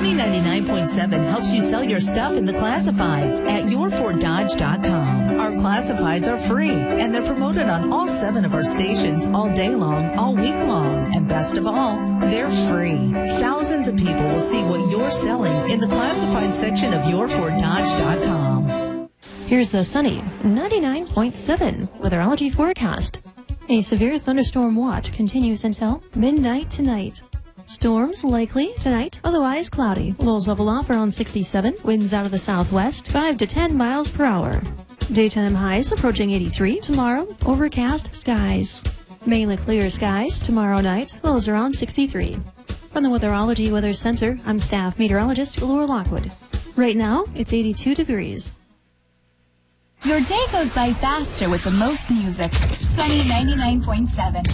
Sunny 99.7 helps you sell your stuff in the classifieds at yourforddodge.com. Our classifieds are free, and they're promoted on all 7 of our stations all day long, all week long. And best of all, they're free. Thousands of people will see what you're selling in the classified section of yourforddodge.com. Here's the Sunny 99.7 weatherology forecast. A severe thunderstorm watch continues until midnight tonight. Storms likely tonight, otherwise cloudy. Lows level off around 67. Winds out of the southwest, 5 to 10 miles per hour. Daytime highs approaching 83. Tomorrow, overcast skies. Mainly clear skies tomorrow night. Lows around 63. From the Weatherology Weather Center, I'm staff meteorologist Laura Lockwood. Right now, it's 82 degrees. Your day goes by faster with the most music. Sunny 99.7.